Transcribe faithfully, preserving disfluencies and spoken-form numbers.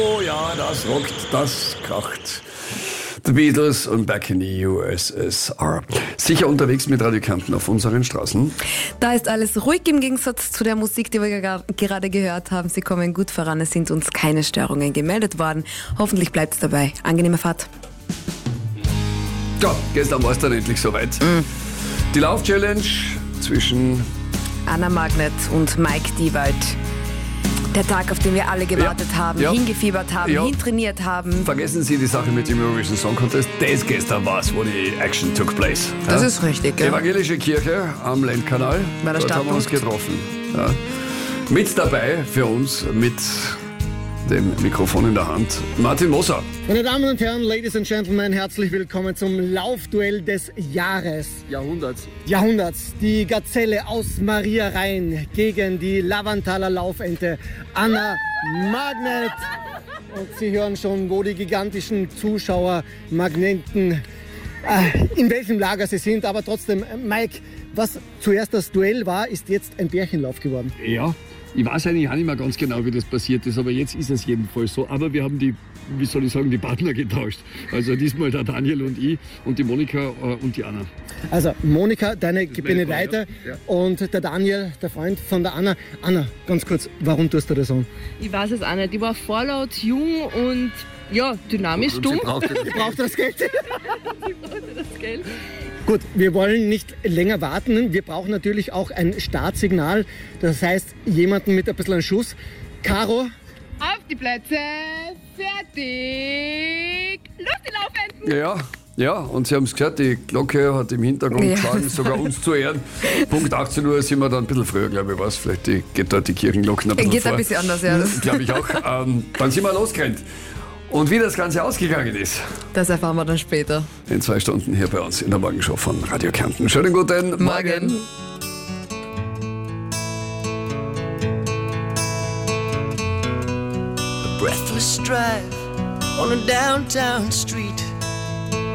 Oh ja, das rockt, das kracht. The Beatles und Back in the U S S R. Sicher unterwegs mit Radio Kärnten auf unseren Straßen. Da ist alles ruhig im Gegensatz zu der Musik, die wir gar- gerade gehört haben. Sie kommen gut voran, es sind uns keine Störungen gemeldet worden. Hoffentlich bleibt es dabei. Angenehme Fahrt. Ja, gestern war es dann endlich soweit. Mm. Die Lauf-Challenge zwischen Anna Magnet und Mike Diewald. Der Tag, auf den wir alle gewartet Ja, haben, ja. hingefiebert haben, Ja. hintrainiert haben. Vergessen Sie die Sache mit dem Eurovision Song Contest. Das gestern war es, wo die Action took place. Das ja? ist richtig, Die ja. Evangelische Kirche am Lendkanal. War der Dort haben wir uns Startpunkt. getroffen. Ja. Mit dabei für uns, mit dem Mikrofon in der Hand, Martin Moser. Meine Damen und Herren, Ladies and Gentlemen, herzlich willkommen zum Laufduell des Jahres. Jahrhunderts. Jahrhunderts. Die Gazelle aus Maria Rhein gegen die Lavantaler Laufente Anna Magnet. Und Sie hören schon, wo die gigantischen Zuschauermagneten, äh, in welchem Lager sie sind. Aber trotzdem, Mike, was zuerst das Duell war, ist jetzt ein Bärchenlauf geworden. Ja, ich weiß eigentlich auch nicht mehr ganz genau, wie das passiert ist, aber jetzt ist es jedenfalls so. Aber wir haben die, wie soll ich sagen, die Partner getauscht. Also diesmal der Daniel und ich und die Monika äh, und die Anna. Also Monika, deine meine Gebenedeit Frau, ja. Ja. und der Daniel, der Freund von der Anna. Anna, ganz kurz, warum tust du das so? Ich weiß es auch nicht. Ich war vorlaut, jung und ja, dynamisch, dumm. Braucht das Geld? Das Geld. Gut, wir wollen nicht länger warten. Wir brauchen natürlich auch ein Startsignal. Das heißt, jemanden mit ein bisschen Schuss. Caro, Auf die Plätze, fertig, los die Laufenden! Ja, ja, und Sie haben es gehört, die Glocke hat im Hintergrund Ja. geschlagen, sogar uns zu Ehren. Punkt achtzehn Uhr sind wir dann ein bisschen früher, glaube ich, was. Vielleicht die, geht dort die Kirchenglocken ein bisschen Geht vor. ein bisschen anders, ja. Das, Glaube ich auch. Ähm, dann sind wir losgerannt. Und wie das Ganze ausgegangen ist, das erfahren wir dann später. in zwei Stunden hier bei uns in der Morgenshow von Radio Kärnten. Schönen guten Morgen. Morgen. breathless drive on a downtown street.